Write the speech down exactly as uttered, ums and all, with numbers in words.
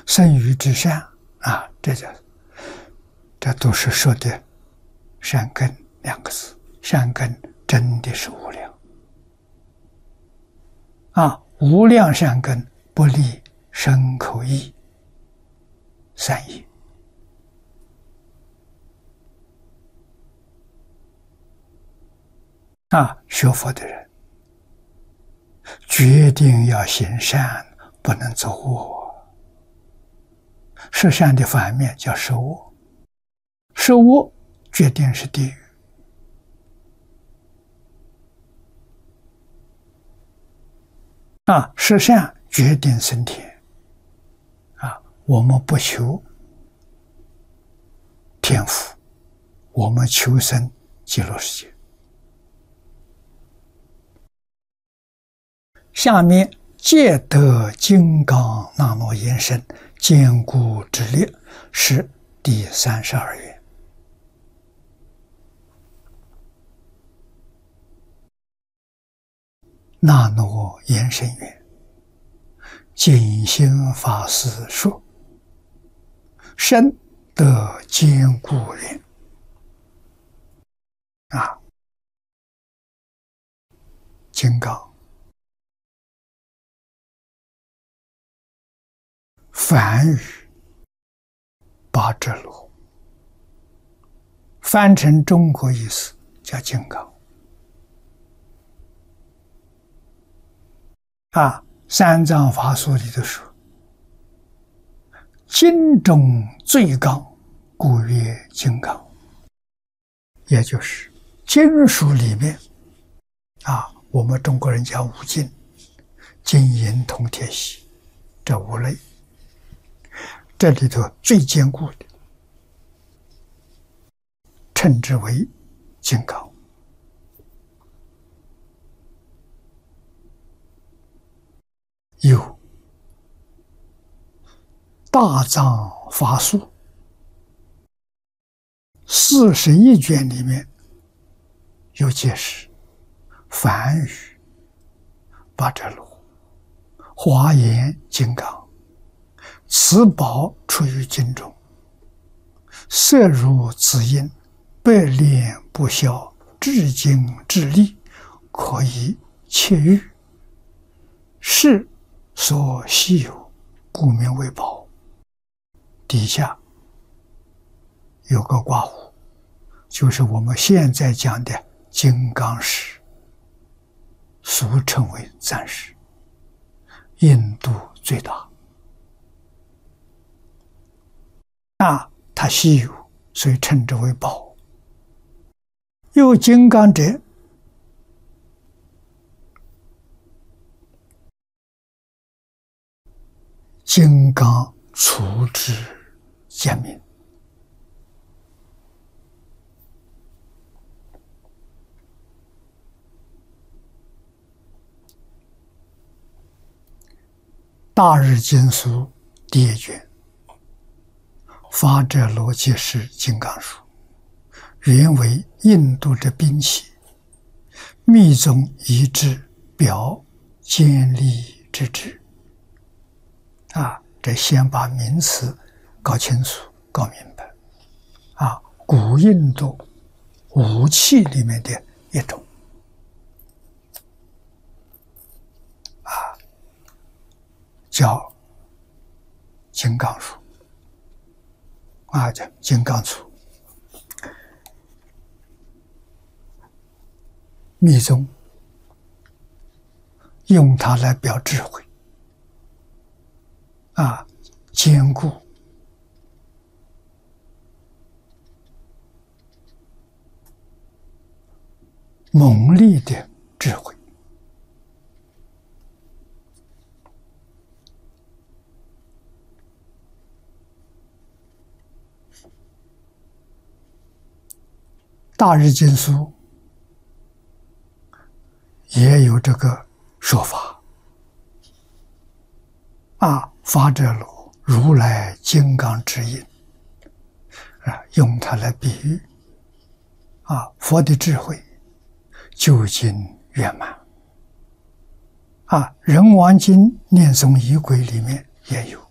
生于至善啊，这叫这都是说的善根两个字。善根真的是无量啊，无量善根不离身口意三业啊。学佛的人决定要行善，不能走恶。是善的反面叫是恶，是恶决定是地狱啊，是善决定升天啊。我们不求天福，我们求生极乐世界。下面戒得金刚那罗延伸坚固之力，是第三十二愿。那罗延伸愿，净心法师说：身得坚固愿啊，金刚梵语八遮罗，翻成中国意思叫金刚啊。三藏法术里头说：金中最刚，故曰金刚。也就是经书里面啊，我们中国人讲五经，金银铜铁锡这五类，这里头最坚固的称之为金刚。有大藏法术四十一卷里面有解释，梵语八遮罗，华严金刚，此宝出于经中，色如紫音，百炼不销，至精至利，可以切喻，是所稀有，故名为宝。底下有个括弧，就是我们现在讲的金刚石，俗称为钻石，硬度最大啊，它稀有，所以称之为宝。有金刚者，金刚处之简明，大日经书第一卷，法遮罗揭示金刚术，原为印度的兵器，密宗遗制表坚利之志啊。这先把名词搞清楚搞明白啊，古印度武器里面的一种啊，叫金刚术啊，叫金刚杵。密宗用它来表智慧啊，坚固猛烈的智慧。大日经书也有这个说法啊，法遮罗如来金刚之印啊，用它来比喻啊，佛的智慧究竟圆满啊。人王经念诵仪轨里面也有